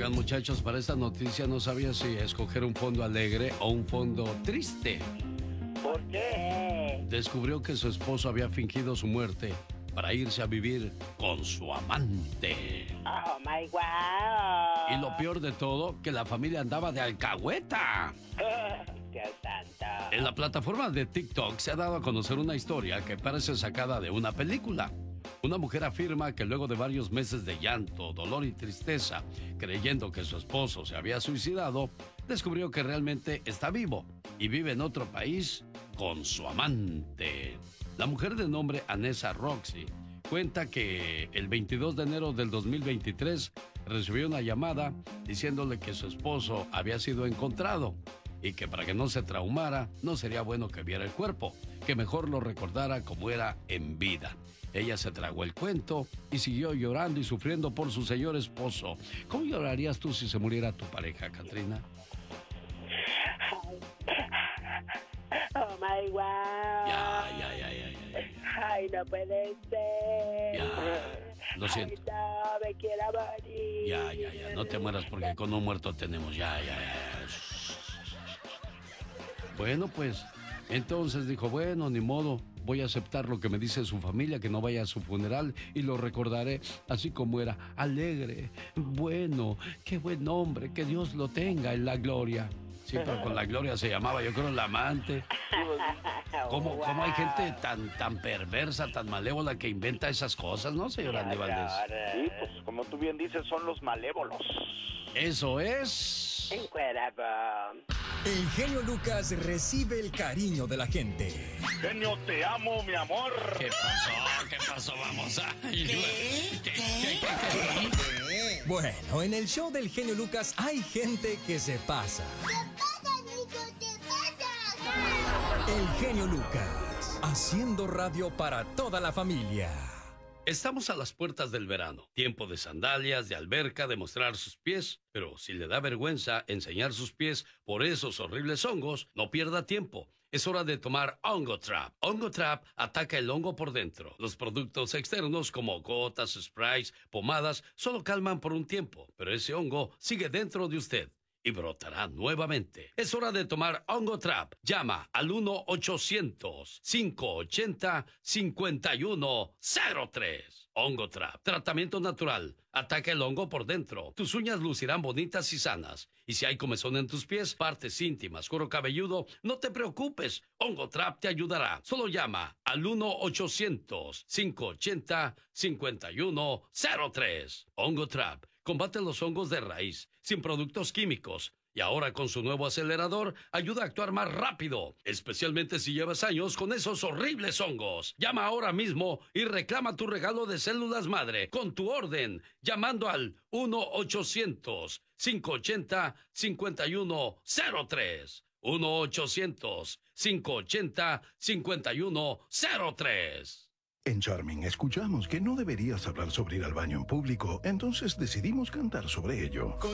Oigan, muchachos, para esta noticia no sabía si escoger un fondo alegre o un fondo triste. ¿Por qué? Descubrió que su esposo había fingido su muerte para irse a vivir con su amante. Oh my wow. Y lo peor de todo, que la familia andaba de alcahueta. Dios santo. En la plataforma de TikTok se ha dado a conocer una historia que parece sacada de una película. Una mujer afirma que luego de varios meses de llanto, dolor y tristeza, creyendo que su esposo se había suicidado, descubrió que realmente está vivo y vive en otro país con su amante. La mujer de nombre Anessa Roxy cuenta que el 22 de enero del 2023 recibió una llamada diciéndole que su esposo había sido encontrado y que para que no se traumara no sería bueno que viera el cuerpo, que mejor lo recordara como era en vida. Ella se tragó el cuento y siguió llorando y sufriendo por su señor esposo. ¿Cómo llorarías tú si se muriera tu pareja, Katrina? Oh my wow. Ya. Ay, no puede ser. Ya, lo siento. Ay, no, me quiero morir. Ya, no te mueras porque con un muerto tenemos. Ya. Bueno, pues, entonces dijo, bueno, ni modo, voy a aceptar lo que me dice su familia, que no vaya a su funeral y lo recordaré así como era, alegre, bueno, qué buen hombre, que Dios lo tenga en la gloria. Sí, pero con la gloria se llamaba, yo creo, la amante. ¿Cómo hay gente tan perversa, tan malévola que inventa esas cosas, no, señor Andy Valdés? Sí, pues como tú bien dices, son los malévolos. Eso es. Incredible. El genio Lucas recibe el cariño de la gente. Genio, te amo, mi amor. ¿Qué pasó? Vamos a... ¿Qué? Bueno, en el show del genio Lucas hay gente que se pasa. ¿Qué pasa, Nico? ¿Qué pasa? El genio Lucas, haciendo radio para toda la familia. Estamos a las puertas del verano, tiempo de sandalias, de alberca, de mostrar sus pies, pero si le da vergüenza enseñar sus pies por esos horribles hongos, no pierda tiempo. Es hora de tomar Hongo Trap. Hongo Trap ataca el hongo por dentro. Los productos externos como gotas, sprays, pomadas, solo calman por un tiempo, pero ese hongo sigue dentro de usted y brotará nuevamente. Es hora de tomar Hongo Trap. Llama al 1-800-580-5103. Hongo Trap. Tratamiento natural. Ataca el hongo por dentro. Tus uñas lucirán bonitas y sanas. Y si hay comezón en tus pies, partes íntimas, cuero cabelludo, no te preocupes. Hongo Trap te ayudará. Solo llama al 1-800-580-5103. Hongo Trap. Combate los hongos de raíz, sin productos químicos. Y ahora con su nuevo acelerador, ayuda a actuar más rápido, especialmente si llevas años con esos horribles hongos. Llama ahora mismo y reclama tu regalo de células madre con tu orden, llamando al 1-800-580-5103. 1-800-580-5103. En Charming escuchamos que no deberías hablar sobre ir al baño en público, entonces decidimos cantar sobre ello.